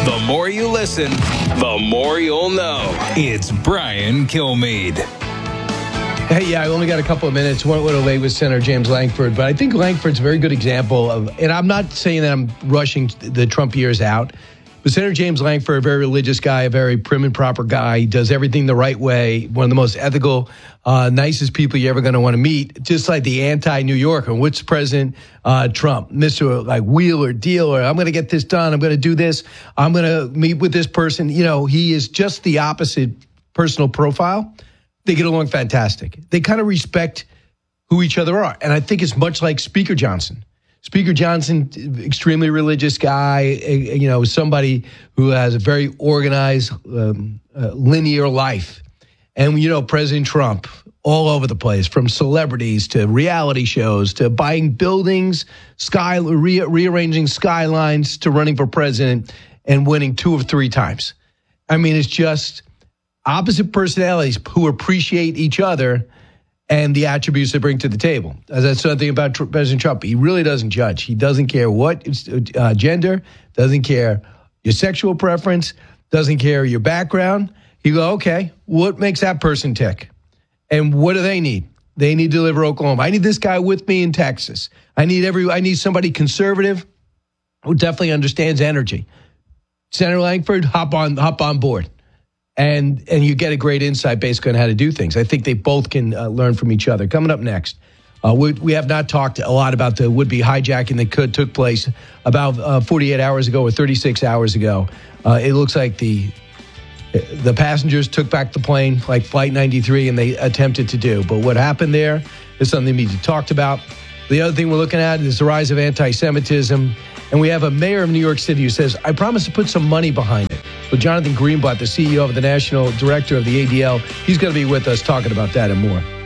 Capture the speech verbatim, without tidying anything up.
The more you listen, the more you'll know. It's Brian Kilmeade. Hey, yeah, I only got a couple of minutes. Went a little late with Senator James Lankford, but I think Lankford's a very good example of, and I'm not saying that I'm rushing the Trump years out, but Senator James Lankford, a very religious guy, a very prim and proper guy, he does everything the right way, one of the most ethical, uh, nicest people you're ever going to want to meet, just like the anti-New Yorker. What's President uh, Trump? Mister like wheeler, dealer, I'm going to get this done, I'm going to do this, I'm going to meet with this person. You know, he is just the opposite personal profile. They get along fantastic. They kind of respect who each other are. And I think it's much like Speaker Johnson. Speaker Johnson, extremely religious guy, you know, somebody who has a very organized, um, uh, linear life. And, you know, President Trump, all over the place, from celebrities to reality shows to buying buildings, sky re- rearranging skylines to running for president and winning two or three times. I mean, it's just opposite personalities who appreciate each other and the attributes they bring to the table. As I said something about President Trump, he really doesn't judge. He doesn't care what uh, gender, doesn't care your sexual preference, doesn't care your background. You go, okay, what makes that person tick? And what do they need? They need to deliver Oklahoma. I need this guy with me in Texas. I need every. I need somebody conservative who definitely understands energy. Senator Lankford, hop on, hop on board. And and you get a great insight basically on how to do things. I think they both can uh, learn from each other. Coming up next, uh, we, we have not talked a lot about the would-be hijacking that could took place about uh, forty-eight hours ago or thirty-six hours ago. Uh, it looks like the the passengers took back the plane like Flight ninety-three, and they attempted to do. But what happened there is something we need to talk about. The other thing we're looking at is the rise of anti-Semitism. And we have a mayor of New York City who says, I promise to put some money behind it. But Jonathan Greenblatt, the C E O of the National Director of the A D L, he's going to be with us talking about that and more.